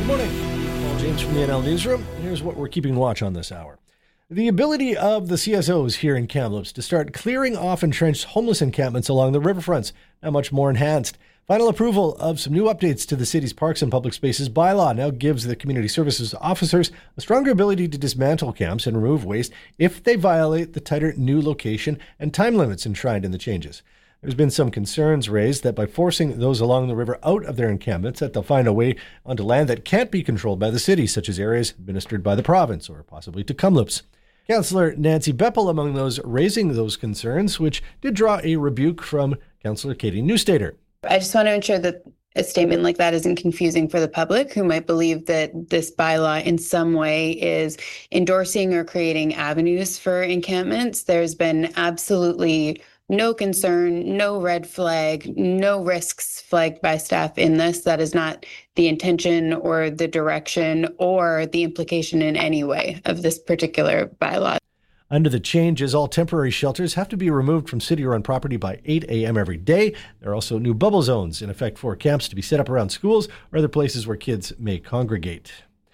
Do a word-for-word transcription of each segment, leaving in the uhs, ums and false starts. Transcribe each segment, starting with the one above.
Morning. Paul James from the N L Newsroom. Here's what we're keeping watch on this hour. The ability of the C S Os here in Kamloops to start clearing off entrenched homeless encampments along the riverfronts, now much more enhanced. Final approval of some new updates to the city's Parks and Public Spaces bylaw now gives the community services officers a stronger ability to dismantle camps and remove waste if they violate the tighter new location and time limits enshrined in the changes. There's been some concerns raised that by forcing those along the river out of their encampments, that they'll find a way onto land that can't be controlled by the city, such as areas administered by the province or possibly to Kamloops. Councillor Nancy Beppel among those raising those concerns, which did draw a rebuke from Councillor Katie Neustaedter. I just want to ensure that a statement like that isn't confusing for the public who might believe that this bylaw in some way is endorsing or creating avenues for encampments. There's been absolutely no concern, no red flag, no risks flagged by staff in this. That is not the intention or the direction or the implication in any way of this particular bylaw. Under the changes, all temporary shelters have to be removed from city-run property by eight a.m. every day. There are also new bubble zones in effect for camps to be set up around schools or other places where kids may congregate.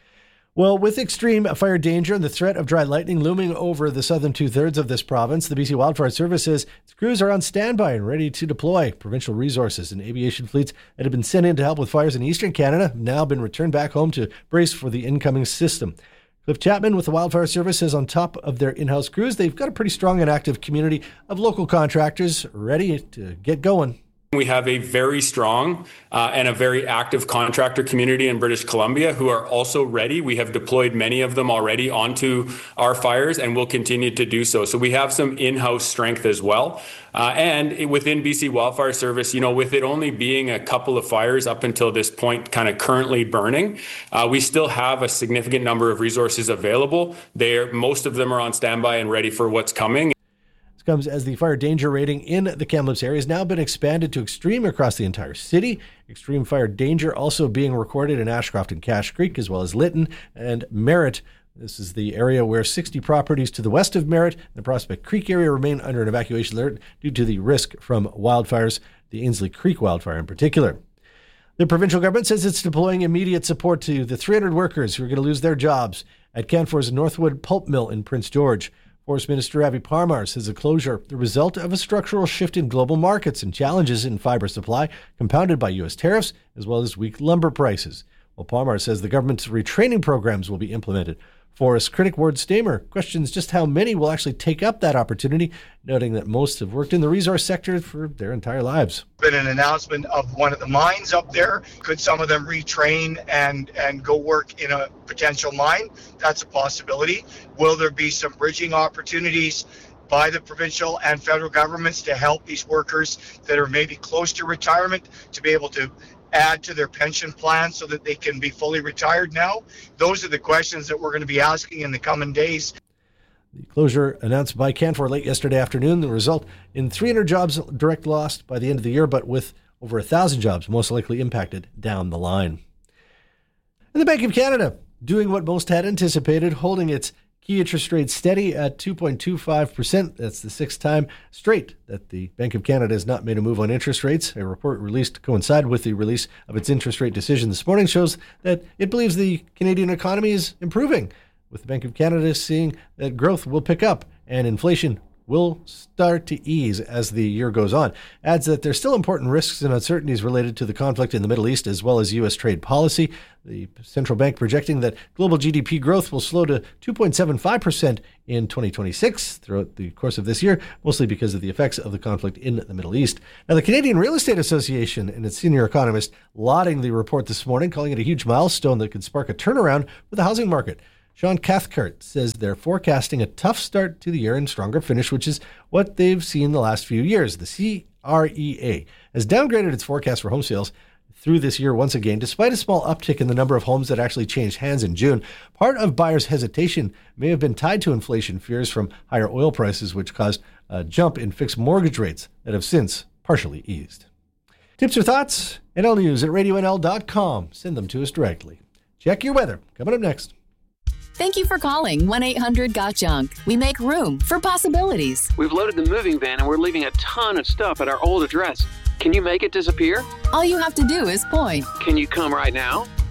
Well, with extreme fire danger and the threat of dry lightning looming over the southern two-thirds of this province, the B C Wildfire Service says its crews are on standby and ready to deploy. Provincial resources and aviation fleets that have been sent in to help with fires in eastern Canada have now been returned back home to brace for the incoming system. Cliff Chapman with the Wildfire Service says on top of their in-house crews, they've got a pretty strong and active community of local contractors ready to get going. We have a very strong uh, and a very active contractor community in British Columbia who are also ready. We have deployed many of them already onto our fires and will continue to do so. So we have some in-house strength as well. Uh, and within B C Wildfire Service, you know, with it only being a couple of fires up until this point kind of currently burning, uh, we still have a significant number of resources available. They're, most of them are on standby and ready for what's coming. Comes as the fire danger rating in the Kamloops area has now been expanded to extreme across the entire city. Extreme fire danger also being recorded in Ashcroft and Cache Creek, as well as Lytton and Merritt. This is the area where sixty properties to the west of Merritt and the Prospect Creek area remain under an evacuation alert due to the risk from wildfires, the Ainslie Creek wildfire in particular. The provincial government says it's deploying immediate support to the three hundred workers who are going to lose their jobs at Canfor's Northwood Pulp Mill in Prince George. Forest Minister Avi Parmar says the closure the result of a structural shift in global markets and challenges in fiber supply, compounded by U S tariffs, as well as weak lumber prices. Well, Parmar says the government's retraining programs will be implemented. Forest critic Ward Stamer questions just how many will actually take up that opportunity, noting that most have worked in the resource sector for their entire lives. Been an announcement of one of the mines up there. Could some of them retrain and, and go work in a potential mine? That's a possibility. Will there be some bridging opportunities by the provincial and federal governments to help these workers that are maybe close to retirement to be able to add to their pension plan so that they can be fully retired now? Those are the questions that we're going to be asking in the coming days. The closure announced by Canfor late yesterday afternoon, the result in three hundred jobs direct lost by the end of the year, but with over one thousand jobs most likely impacted down the line. And the Bank of Canada doing what most had anticipated, holding its key interest rate steady at two point two five percent. That's the sixth time straight that the Bank of Canada has not made a move on interest rates. A report released to coincide with the release of its interest rate decision this morning shows that it believes the Canadian economy is improving, with the Bank of Canada seeing that growth will pick up and inflation will start to ease as the year goes on. Adds that there's still important risks and uncertainties related to the conflict in the Middle East as well as U S trade policy. The central bank projecting that global G D P growth will slow to two point seven five percent in twenty twenty-six throughout the course of this year, mostly because of the effects of the conflict in the Middle East. Now, the Canadian Real Estate Association and its senior economist lauding the report this morning, calling it a huge milestone that could spark a turnaround for the housing market. Sean Cathcart says they're forecasting a tough start to the year and stronger finish, which is what they've seen the last few years. The C R E A has downgraded its forecast for home sales through this year once again, despite a small uptick in the number of homes that actually changed hands in June. Part of buyers' hesitation may have been tied to inflation fears from higher oil prices, which caused a jump in fixed mortgage rates that have since partially eased. Tips or thoughts? N L News at radio N L dot com. Send them to us directly. Check your weather. Coming up next. Thank you for calling one eight hundred got junk. We make room for possibilities. We've loaded the moving van and we're leaving a ton of stuff at our old address. Can you make it disappear? All you have to do is point. Can you come right now?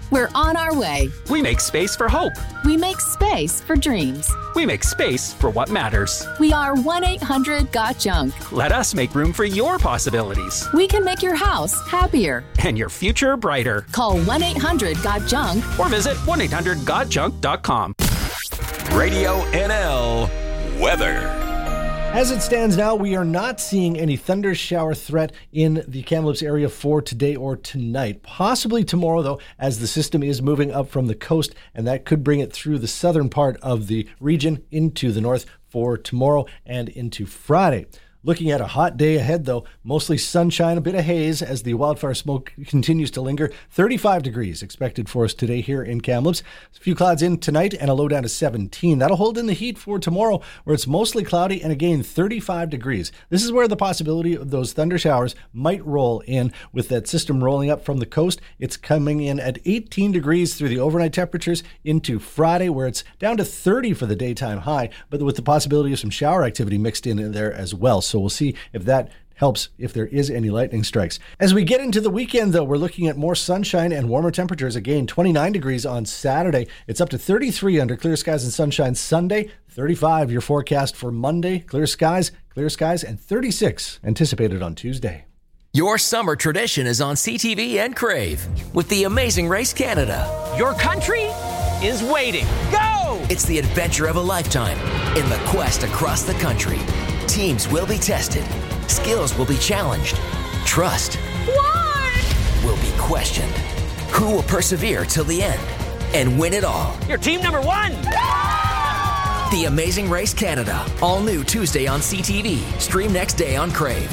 We're on our way. We make space for hope. We make space for dreams. We make space for what matters. We are one eight hundred got junk. Let us make room for your possibilities. We can make your house happier. And your future brighter. Call one eight hundred got junk or visit one eight hundred got junk dot com. Radio N L weather. As it stands now, we are not seeing any thunder shower threat in the Kamloops area for today or tonight. Possibly tomorrow, though, as the system is moving up from the coast, and that could bring it through the southern part of the region into the north for tomorrow and into Friday. Looking at a hot day ahead, though, mostly sunshine, a bit of haze as the wildfire smoke continues to linger. thirty-five degrees expected for us today here in Kamloops. A few clouds in tonight and a low down to seventeen. That'll hold in the heat for tomorrow, where it's mostly cloudy and again thirty-five degrees. This is where the possibility of those thunder showers might roll in with that system rolling up from the coast. It's coming in at eighteen degrees through the overnight temperatures into Friday, where it's down to thirty for the daytime high, but with the possibility of some shower activity mixed in there as well. So we'll see if that helps if there is any lightning strikes. As we get into the weekend, though, we're looking at more sunshine and warmer temperatures. Again, twenty-nine degrees on Saturday. It's up to thirty-three under clear skies and sunshine Sunday. thirty-five your forecast for Monday. Clear skies, clear skies, and thirty-six anticipated on Tuesday. Your summer tradition is on C T V and Crave with the Amazing Race Canada. Your country is waiting. Go! It's the adventure of a lifetime in the quest across the country. Teams will be tested. Skills will be challenged. Trust What? will be questioned. Who will persevere till the end and win it all? You're team number one! The Amazing Race Canada. All new Tuesday on C T V. Stream next day on Crave.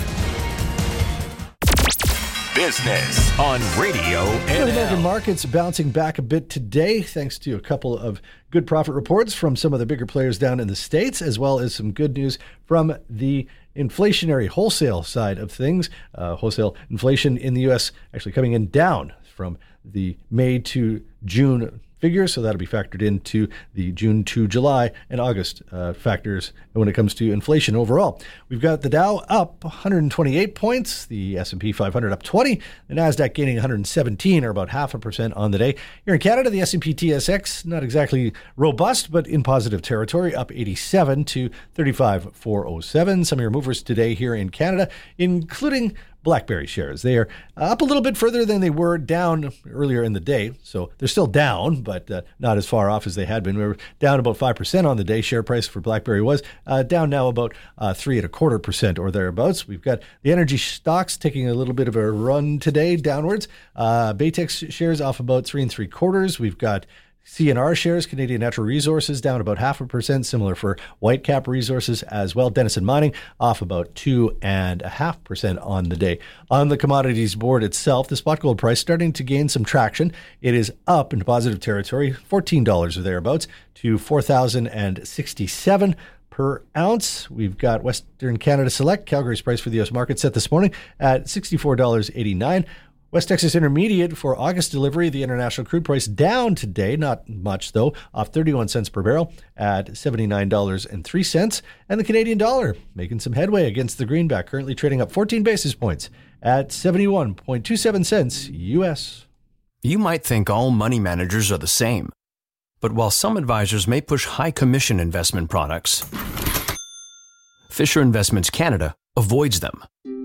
Business on Radio N L. The American markets bouncing back a bit today, thanks to a couple of good profit reports from some of the bigger players down in the States, as well as some good news from the inflationary wholesale side of things. Uh, wholesale inflation in the U S actually coming in down from the May to June figures, so that'll be factored into the June to July and August uh, factors when it comes to inflation overall. We've got the Dow up one hundred twenty-eight points, the S and P five hundred up twenty, the NASDAQ gaining one hundred seventeen, or about half a percent on the day. Here in Canada, the S and P T S X, not exactly robust, but in positive territory, up eighty-seven to thirty-five thousand four hundred seven. Some of your movers today here in Canada, including BlackBerry shares. They are up a little bit further than they were down earlier in the day. So they're still down, but uh, not as far off as they had been. We were down about five percent on the day. Share price for BlackBerry was uh, down now about uh, three and a quarter percent or thereabouts. We've got the energy stocks taking a little bit of a run today downwards. Uh, Baytex shares off about three and three quarters. We've got C N R shares, Canadian Natural Resources, down about half a percent, similar for Whitecap Resources as well. Denison Mining off about two and a half percent on the day. On the commodities board itself, the spot gold price starting to gain some traction. It is up into positive territory, fourteen dollars or thereabouts, to four thousand sixty-seven per ounce. We've got Western Canada Select, Calgary's price for the U S market set this morning at sixty-four dollars and eighty-nine cents. West Texas Intermediate for August delivery, the international crude price down today, not much though, off thirty-one cents per barrel at seventy-nine dollars and three cents. And the Canadian dollar making some headway against the greenback, currently trading up fourteen basis points at seventy-one point two seven cents U S. You might think all money managers are the same, but while some advisors may push high commission investment products, Fisher Investments Canada avoids them.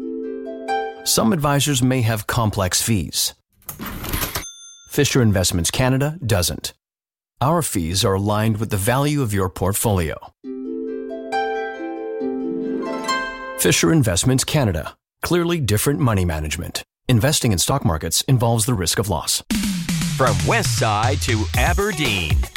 Some advisors may have complex fees. Fisher Investments Canada doesn't. Our fees are aligned with the value of your portfolio. Fisher Investments Canada. Clearly different money management. Investing in stock markets involves the risk of loss. From West Side to Aberdeen,